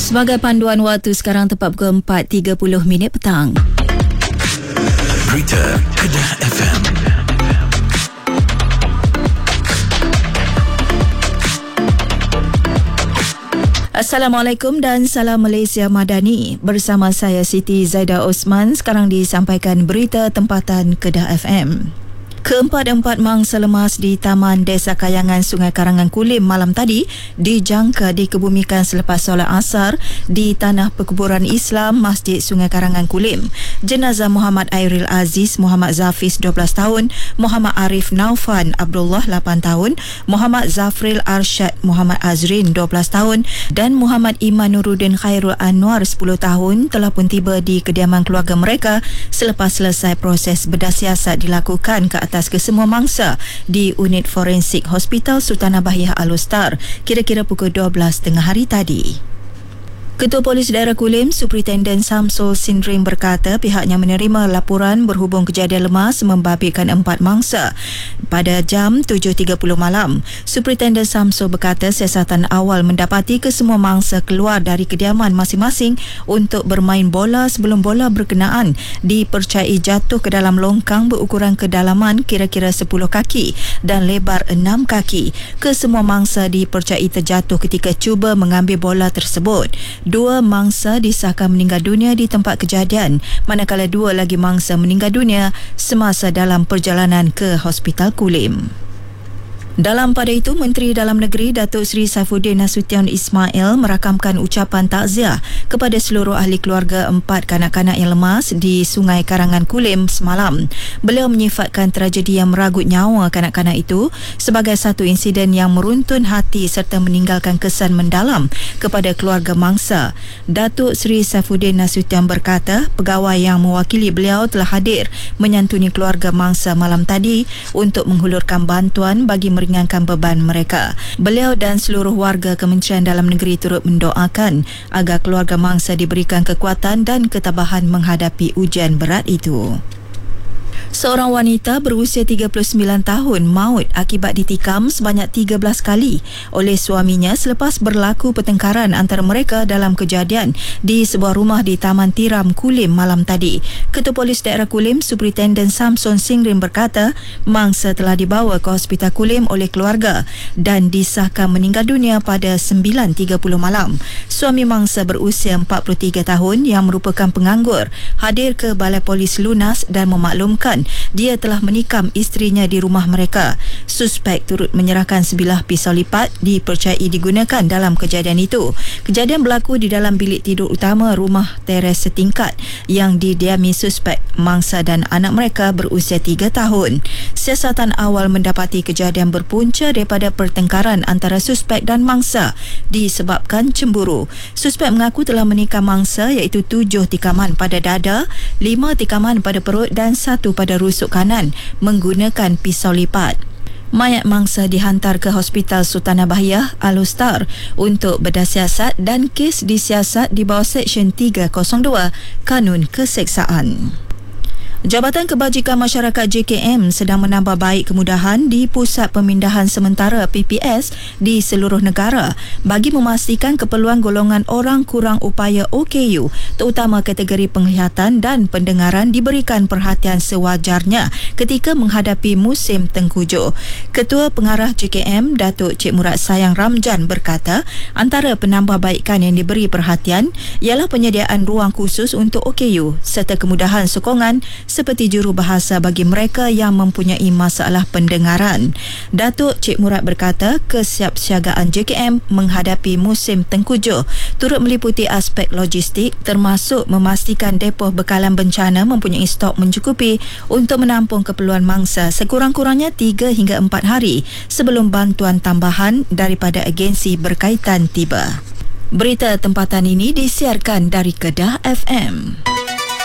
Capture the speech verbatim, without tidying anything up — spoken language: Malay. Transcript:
Sebagai panduan waktu sekarang tepat pukul empat tiga puluh minit petang. Berita Kedah F M. Assalamualaikum dan salam Malaysia Madani. Bersama saya Siti Zaida Osman. Sekarang disampaikan berita tempatan Kedah F M. Keempat-empat mangsa lemas di Taman Desa Kayangan Sungai Karangan Kulim malam tadi dijangka dikebumikan selepas solat asar di Tanah Perkuburan Islam Masjid Sungai Karangan Kulim. Jenazah Muhammad Airil Aziz Muhammad Zafiz dua belas tahun, Muhammad Arif Naufan Abdullah lapan tahun, Muhammad Zafril Arsyad Muhammad Azrin dua belas tahun dan Muhammad Iman Nuruddin Khairul Anwar sepuluh tahun telah pun tiba di kediaman keluarga mereka selepas selesai proses bedah siasat dilakukan ke atas atas kesemua mangsa di unit forensik Hospital Sultanah Bahiyah Alostar kira-kira pukul dua belas tengah hari tadi. Ketua Polis Daerah Kulim, Superintendent Samsul Sindrim berkata pihaknya menerima laporan berhubung kejadian lemas membabitkan empat mangsa pada jam tujuh tiga puluh malam. Superintendent Samsul berkata siasatan awal mendapati kesemua mangsa keluar dari kediaman masing-masing untuk bermain bola sebelum bola berkenaan dipercayai jatuh ke dalam longkang berukuran kedalaman kira-kira sepuluh kaki dan lebar enam kaki. Kesemua mangsa dipercayai terjatuh ketika cuba mengambil bola tersebut. Dua mangsa disahkan meninggal dunia di tempat kejadian, manakala dua lagi mangsa meninggal dunia semasa dalam perjalanan ke Hospital Kulim. Dalam pada itu, Menteri Dalam Negeri Datuk Seri Saifuddin Nasution Ismail merakamkan ucapan takziah kepada seluruh ahli keluarga empat kanak-kanak yang lemas di Sungai Karangan Kulim semalam. Beliau menyifatkan tragedi yang meragut nyawa kanak-kanak itu sebagai satu insiden yang meruntun hati serta meninggalkan kesan mendalam kepada keluarga mangsa. Datuk Seri Saifuddin Nasution berkata pegawai yang mewakili beliau telah hadir menyantuni keluarga mangsa malam tadi untuk menghulurkan bantuan bagi mereka meringankan beban mereka. Beliau dan seluruh warga Kementerian Dalam Negeri turut mendoakan agar keluarga mangsa diberikan kekuatan dan ketabahan menghadapi ujian berat itu. Seorang wanita berusia tiga puluh sembilan tahun maut akibat ditikam sebanyak tiga belas kali oleh suaminya selepas berlaku pertengkaran antara mereka dalam kejadian di sebuah rumah di Taman Tiram Kulim malam tadi. Ketua Polis Daerah Kulim, Superintendent Samson Singrim berkata mangsa telah dibawa ke Hospital Kulim oleh keluarga dan disahkan meninggal dunia pada sembilan tiga puluh malam. Suami mangsa berusia empat puluh tiga tahun yang merupakan penganggur hadir ke Balai Polis Lunas dan memaklumkan dia telah menikam isterinya di rumah mereka. Suspek turut menyerahkan sebilah pisau lipat dipercayai digunakan dalam kejadian itu. Kejadian berlaku di dalam bilik tidur utama rumah teres setingkat yang didiami suspek mangsa dan anak mereka berusia tiga tahun. Siasatan awal mendapati kejadian berpunca daripada pertengkaran antara suspek dan mangsa disebabkan cemburu. Suspek mengaku telah menikam mangsa iaitu tujuh tikaman pada dada, lima tikaman pada perut dan satu pada rusuk kanan menggunakan pisau lipat. Mayat mangsa dihantar ke Hospital Sultanah Bahiyah Alostar untuk bedah siasat dan kes disiasat di bawah Seksyen tiga kosong dua Kanun Keseksaan. Jabatan Kebajikan Masyarakat J K M sedang menambah baik kemudahan di Pusat Pemindahan Sementara P P S di seluruh negara bagi memastikan keperluan golongan orang kurang upaya O K U terutama kategori penglihatan dan pendengaran diberikan perhatian sewajarnya ketika menghadapi musim tengkujuh. Ketua Pengarah J K M Datuk Cik Murad Sayang Ramjan berkata antara penambahbaikan yang diberi perhatian ialah penyediaan ruang khusus untuk O K U serta kemudahan sokongan seperti jurubahasa bagi mereka yang mempunyai masalah pendengaran. Datuk Cik Murad berkata kesiapsiagaan J K M menghadapi musim tengkujuh turut meliputi aspek logistik termasuk memastikan depoh bekalan bencana mempunyai stok mencukupi untuk menampung keperluan mangsa sekurang-kurangnya tiga hingga empat hari sebelum bantuan tambahan daripada agensi berkaitan tiba. Berita tempatan ini disiarkan dari Kedah F M.